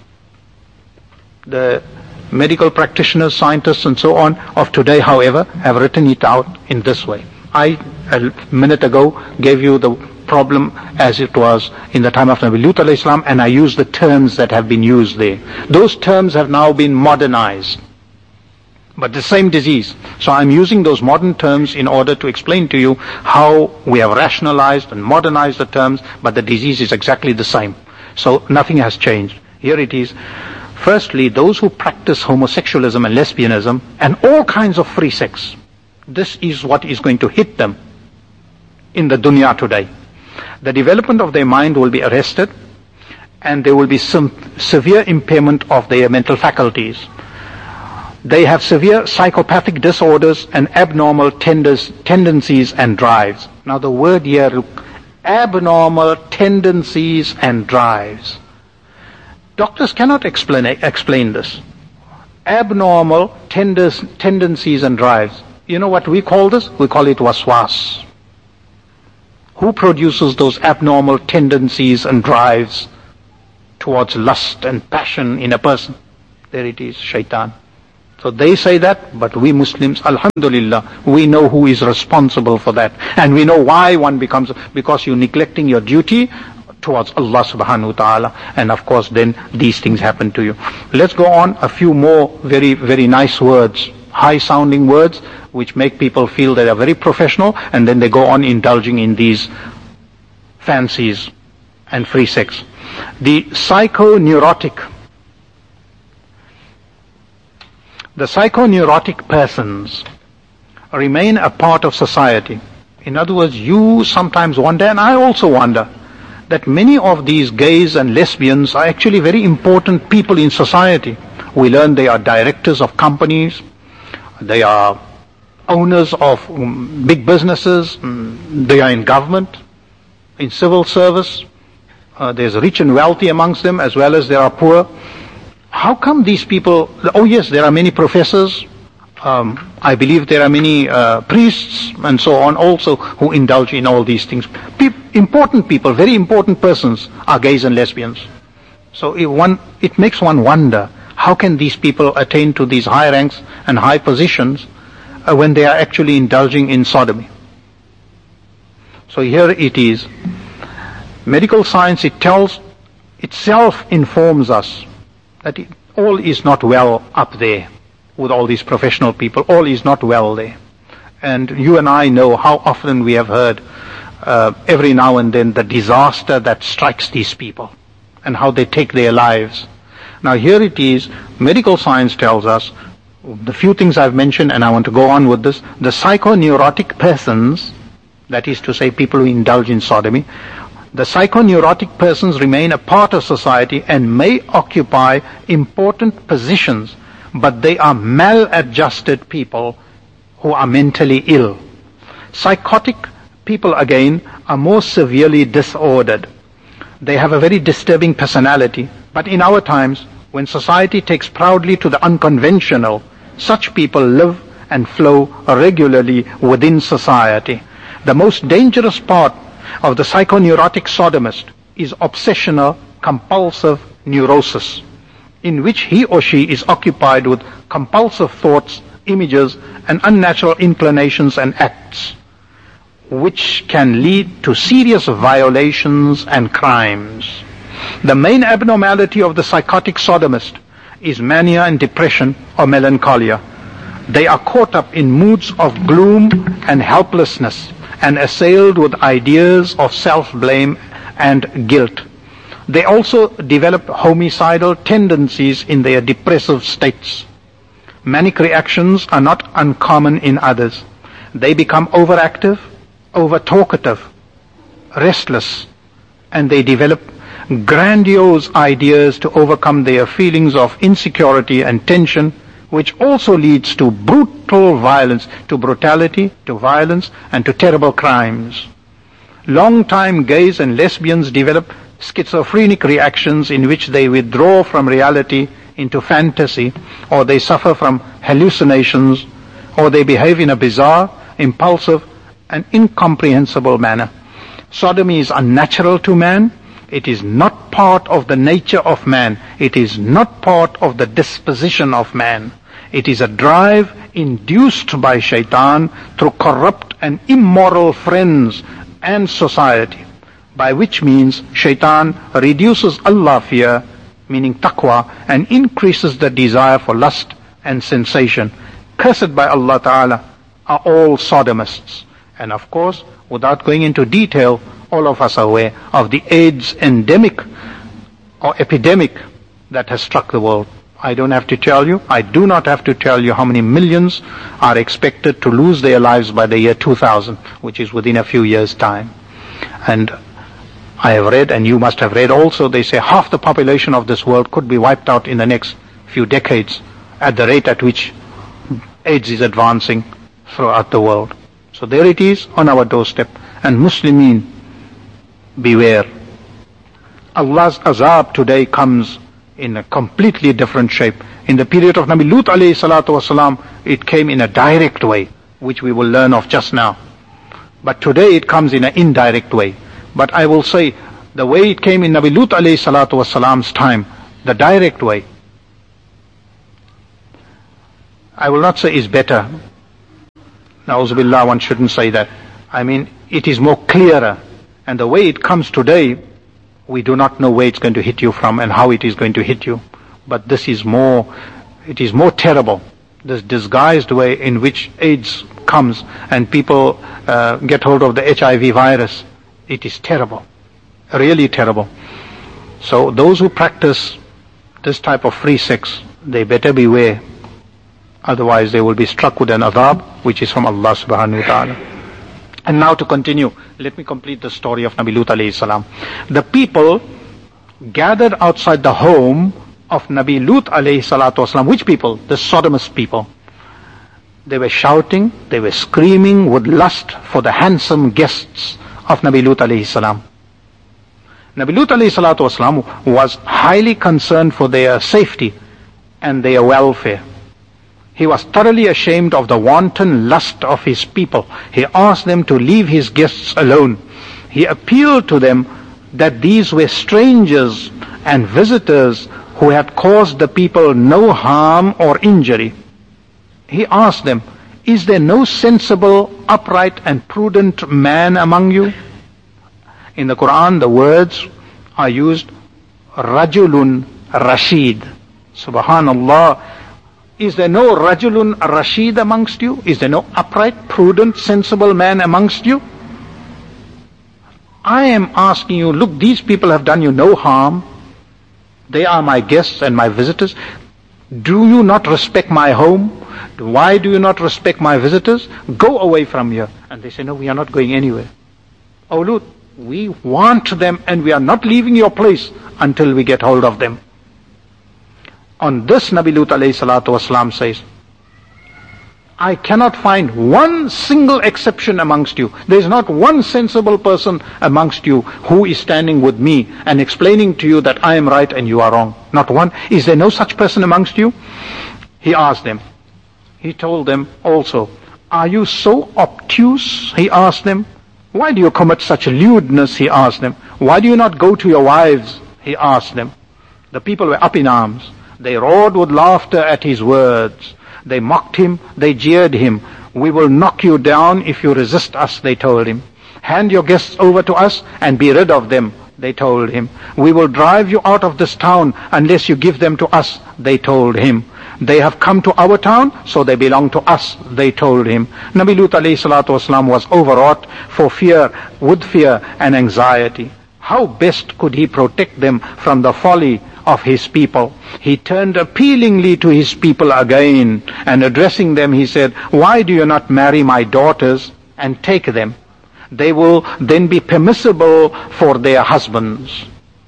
The medical practitioners, scientists and so on of today, however, have written it out in this way. I, a minute ago, gave you the problem as it was in the time of Nabi Lut alayhi salam, and I used the terms that have been used there. Those terms have now been modernized, but the same disease. So I'm using those modern terms in order to explain to you how we have rationalized and modernized the terms, but the disease is exactly the same. So nothing has changed. Here it is. Firstly, those who practice homosexualism and lesbianism and all kinds of free sex, this is what is going to hit them in the dunya today. The development of their mind will be arrested, and there will be some severe impairment of their mental faculties. They have severe psychopathic disorders and abnormal tendencies and drives. Now the word here, abnormal tendencies and drives. Doctors cannot explain this. Abnormal tendencies and drives. You know what we call this? We call it waswas. Who produces those abnormal tendencies and drives towards lust and passion in a person? There it is, shaitan. So they say that, but we Muslims, alhamdulillah, we know who is responsible for that. And we know why one becomes, because you're neglecting your duty towards Allah subhanahu wa ta'ala. And of course then these things happen to you. Let's go on, a few more very, very nice words, high sounding words, which make people feel they are very professional, and then they go on indulging in these fancies and free sex. The psychoneurotic persons remain a part of society. In other words, you sometimes wonder, and I also wonder, that many of these gays and lesbians are actually very important people in society. We learn they are directors of companies, they are owners of big businesses, they are in government, in civil service. There's rich and wealthy amongst them, as well as there are poor. How come these people, oh yes, there are many professors, I believe there are many priests and so on also who indulge in all these things. Important people, very important persons are gays and lesbians. So it makes one wonder, how can these people attain to these high ranks and high positions when they are actually indulging in sodomy? So here it is. Medical science, itself informs us that all is not well up there with all these professional people. All is not well there. And you and I know how often we have heard every now and then the disaster that strikes these people and how they take their lives. Now here it is, medical science tells us, the few things I've mentioned, and I want to go on with this, the psychoneurotic persons, that is to say people who indulge in sodomy, the psychoneurotic persons remain a part of society and may occupy important positions, but they are maladjusted people who are mentally ill. Psychotic people, again, are more severely disordered. They have a very disturbing personality, but in our times, when society takes proudly to the unconventional, such people live and flow regularly within society. The most dangerous part of the psychoneurotic sodomist is obsessional compulsive neurosis, in which he or she is occupied with compulsive thoughts, images, and unnatural inclinations and acts, which can lead to serious violations and crimes. The main abnormality of the psychotic sodomist is mania and depression or melancholia. They are caught up in moods of gloom and helplessness and assailed with ideas of self-blame and guilt. They also develop homicidal tendencies in their depressive states. Manic reactions are not uncommon in others. They become overactive, over-talkative, restless, and they develop grandiose ideas to overcome their feelings of insecurity and tension, which also leads to brutal violence, to brutality, to violence, and to terrible crimes. Long-time gays and lesbians develop schizophrenic reactions in which they withdraw from reality into fantasy, or they suffer from hallucinations, or they behave in a bizarre, impulsive, and incomprehensible manner. Sodomy is unnatural to man. It is not part of the nature of man. It is not part of the disposition of man. It is a drive induced by shaitan through corrupt and immoral friends and society, by which means shaitan reduces Allah fear, meaning taqwa, and increases the desire for lust and sensation. Cursed by Allah Ta'ala are all sodomists. And of course, without going into detail, all of us are aware of the AIDS endemic or epidemic that has struck the world. I don't have to tell you, I do not have to tell you how many millions are expected to lose their lives by the year 2000, which is within a few years' time. And I have read, and you must have read also, they say half the population of this world could be wiped out in the next few decades at the rate at which AIDS is advancing throughout the world. So there it is on our doorstep. And Muslimin, beware. Allah's azab today comes in a completely different shape. In the period of Nabi Lut alayhi salatu wasalam, it came in a direct way. which we will learn of just now. But today it comes in an indirect way. But I will say, the way it came in Nabi Lut alayhi salatu wasalam's time, the direct way, I will not say is better. Na'uzubillah, one shouldn't say that. I mean, it is more clearer. And the way it comes today, we do not know where it's going to hit you from and how it is going to hit you. But this is it is more terrible. This disguised way in which AIDS comes and people get hold of the HIV virus. It is terrible. Really terrible. So those who practice this type of free sex, they better beware. Otherwise they will be struck with an adhab, which is from Allah subhanahu wa ta'ala. And now to continue, let me complete the story of Nabi Lut alayhi salam. The people gathered outside the home of Nabi Lut alayhi salatu wasalam. Which people? The sodomous people. They were shouting, they were screaming with lust for the handsome guests of Nabi Lut alayhi salam. Nabi Lut alayhi salatu wasalam was highly concerned for their safety and their welfare. He was thoroughly ashamed of the wanton lust of his people. He asked them to leave his guests alone. He appealed to them that these were strangers and visitors who had caused the people no harm or injury. He asked them, is there no sensible, upright and prudent man among you? In the Quran, the words are used, Rajulun Rashid. Subhanallah. Is there no Rajulun Rashid amongst you? Is there no upright, prudent, sensible man amongst you? I am asking you, look, these people have done you no harm. They are my guests and my visitors. Do you not respect my home? Why do you not respect my visitors? Go away from here. And they say, no, we are not going anywhere. Oh, Lut, we want them and we are not leaving your place until we get hold of them. On this, Nabi Lut alayhi salatu wasalam says, I cannot find one single exception amongst you. There is not one sensible person amongst you who is standing with me and explaining to you that I am right and you are wrong. Not one. Is there no such person amongst you? He asked them. He told them also, are you so obtuse? He asked them. Why do you commit such lewdness? He asked them. Why do you not go to your wives? He asked them. The people were up in arms. They roared with laughter at his words. They mocked him, they jeered him. We will knock you down if you resist us, they told him. Hand your guests over to us and be rid of them, they told him. We will drive you out of this town unless you give them to us, they told him. They have come to our town, so they belong to us, they told him. Nabi Lut alayhi salatu wasalam was overwrought with fear and anxiety. How best could he protect them from the folly of his people? He turned appealingly to his people again, and addressing them he said, why do you not marry my daughters and take them? They will then be permissible for their husbands.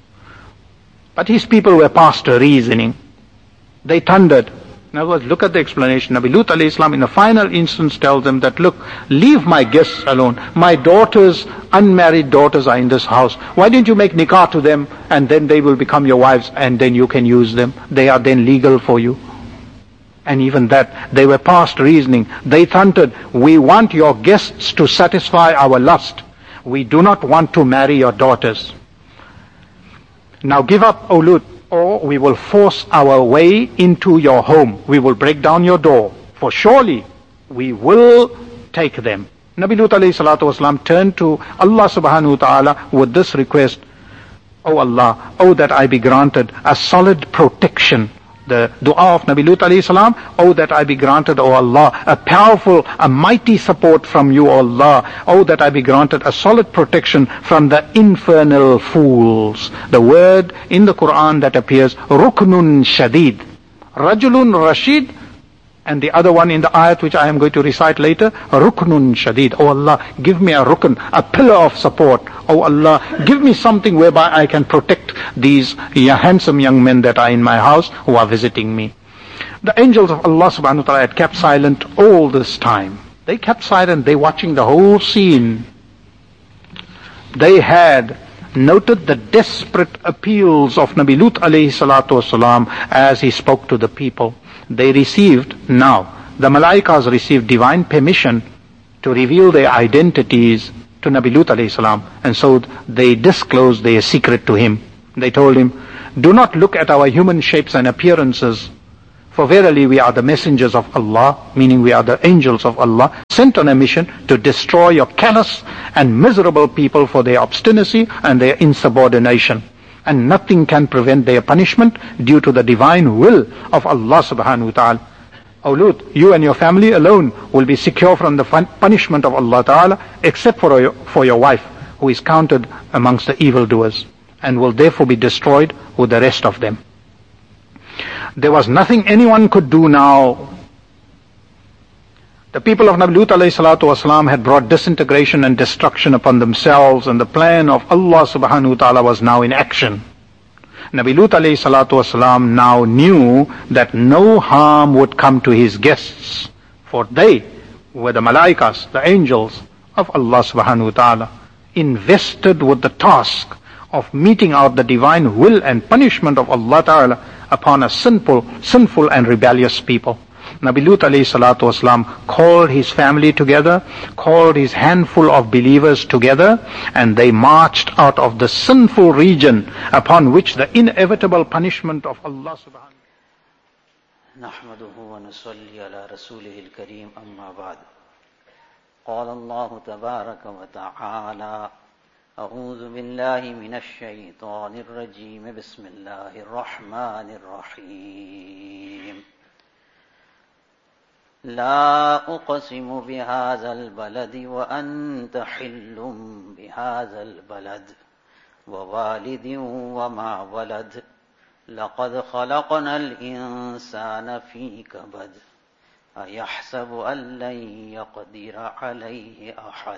But his people were past reasoning. They thundered. In other words, look at the explanation. Nabi Lut alayhi salam in the final instance tells them that, look, leave my guests alone. My daughters, unmarried daughters are in this house. Why didn't you make nikah to them and then they will become your wives and then you can use them? They are then legal for you. And even that, they were past reasoning. They thundered, we want your guests to satisfy our lust. We do not want to marry your daughters. Now give up, O Lut, or we will force our way into your home. We will break down your door. For surely we will take them. Nabi Lut alayhi salatu wasalam turned to Allah subhanahu wa ta'ala with this request, O Allah, oh that I be granted a solid protection. The dua of Nabi Lut alayhi salam, oh that I be granted, O Allah, a powerful, a mighty support from you, O Allah. Oh that I be granted a solid protection from the infernal fools. The word in the Quran that appears, Ruknun Shadid. Rajulun Rashid, and the other one in the ayat which I am going to recite later, Ruknun Shadid. Oh Allah, give me a rukn, a pillar of support. Oh Allah, give me something whereby I can protect these handsome young men that are in my house who are visiting me. The angels of Allah subhanahu wa ta'ala had kept silent all this time. They kept silent, they watching the whole scene. They had noted the desperate appeals of Nabi Lut alayhi salatu wasalam as he spoke to the people. They received now the Malaikas received divine permission to reveal their identities to Nabi Lut alayhi salam, and so they disclosed their secret to him. They told him, do not look at our human shapes and appearances, for verily we are the messengers of Allah, meaning we are the angels of Allah, sent on a mission to destroy your callous and miserable people for their obstinacy and their insubordination. And nothing can prevent their punishment due to the divine will of Allah subhanahu wa ta'ala. O Lut, you and your family alone will be secure from the punishment of Allah ta'ala, except for your wife, who is counted amongst the evildoers, and will therefore be destroyed with the rest of them. There was nothing anyone could do now. The people of Nabi Lut alayhi salatu wasalam had brought disintegration and destruction upon themselves, and the plan of Allah subhanahu wa ta'ala was now in action. Nabi Lut alayhi salatu wasalam now knew that no harm would come to his guests, for they were the Malaikas, the angels of Allah subhanahu wa ta'ala, invested with the task of meting out the divine will and punishment of Allah ta'ala upon a sinful and rebellious people. Nabi Lut alayhi salatu wasalam called his family together, called his handful of believers together, and they marched out of the sinful region upon which the inevitable punishment of Allah subhanahu wa ta'ala. نحمده ونصلي على رسوله الكريم أما بعد. قال الله تبارك وتعالى: أعوذ بالله من الشيطان الرجيم بسم الله الرحمن الرحيم. لا أقسم بهذا البلد وأنت حل بهذا البلد ووالد وما ولد لقد خلقنا الإنسان في كبد أيحسب أن لن يقدر عليه أحد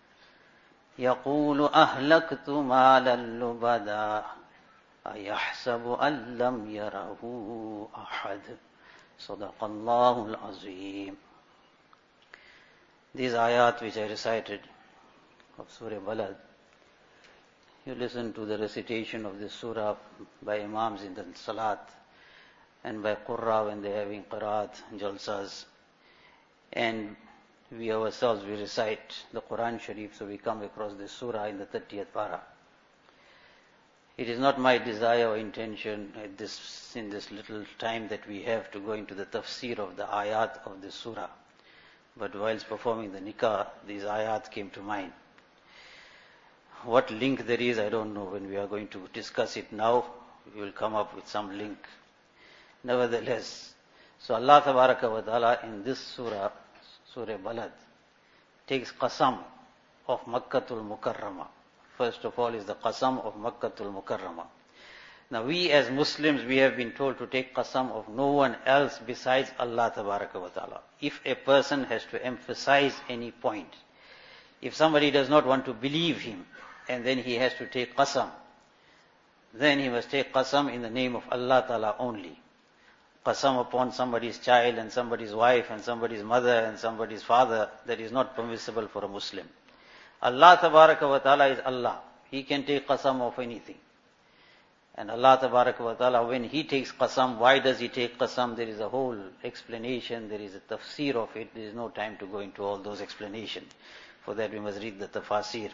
يقول أهلكت مالا لبدا أيحسب أن لم يره أحد صدق الله العظيم. These ayat which I recited of Surah Balad, you listen to the recitation of this surah by imams in the salat and by qurra when they are having qiraat, jalsas, and we ourselves we recite the Quran Sharif, so we come across this surah in the 30th para. It is not my desire or intention in this little time that we have to go into the tafsir of the ayat of this surah, but whilst performing the nikah, these ayat came to mind. What link there is, I don't know. When we are going to discuss it now, we will come up with some link. Nevertheless, so Allah Tabaraka wa Ta'ala in this surah, Surah Balad, takes qasam of Makkatul Mukarramah. First of all is the qasam of Makkatul Mukarramah. Now we as Muslims, we have been told to take qasam of no one else besides Allah Tabaraka wa Ta'ala. If a person has to emphasize any point, if somebody does not want to believe him, and then he has to take qasam, then he must take qasam in the name of Allah Ta'ala only. Qasam upon somebody's child and somebody's wife and somebody's mother and somebody's father, that is not permissible for a Muslim. Allah Tabaraka wa Ta'ala is Allah. He can take qasam of anything. And Allah Tabaraka wa Ta'ala, when He takes qasam, why does He take qasam? There is a whole explanation, there is a tafsir of it. There is no time to go into all those explanations. For that we must read the tafasir.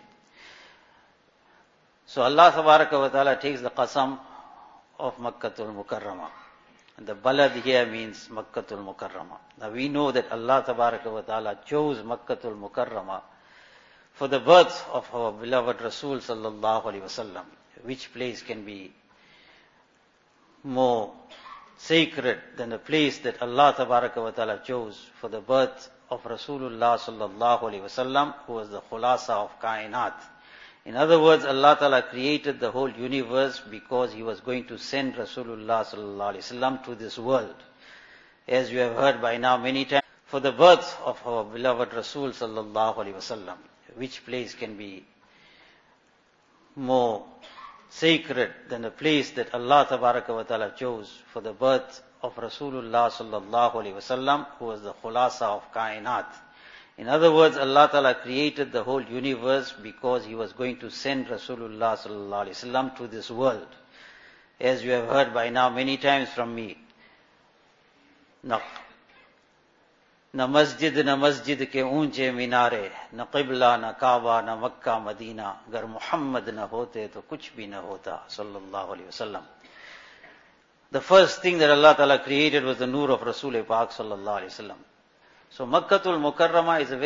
So Allah Tabaraka wa Ta'ala takes the qasam of Makkatul Mukarramah. And the balad here means Makkatul Mukarramah. Now we know that Allah Tabaraka wa Ta'ala chose Makkatul Mukarramah for the birth of our beloved Rasul sallallahu alaihi wasallam. Which place can be more sacred than the place that Allah Tabaraka wa Ta'ala chose for the birth of Rasulullah sallallahu alaihi wasallam, who was the khulasa of kainat. In other words, Allah Ta'ala created the whole universe because He was going to send Rasulullah sallallahu alaihi wasallam to this world. As you have heard by now many times, for the birth of our beloved Rasul sallallahu alaihi wasallam. Which place can be more sacred than the place that Allah Tabaraka wa Ta'ala chose for the birth of Rasulullah sallallahu alaihi wasallam, who was the khulasa of kainat. In other words, Allah Ta'ala created the whole universe because He was going to send Rasulullah sallallahu alaihi wasallam to this world. As you have heard by now many times from me. Now, न मस्जिद के ऊंचे मीनारे, न क़िबला, न काबा, न Mecca Medina, अगर मोहम्मद न होते तो कुछ भी न होता, sallallahu alaihi wasallam. The first thing that Allah Ta'ala created was the nur of Rasul Pak sallallahu alaihi wasallam. So Makkatul Mukarrama is a very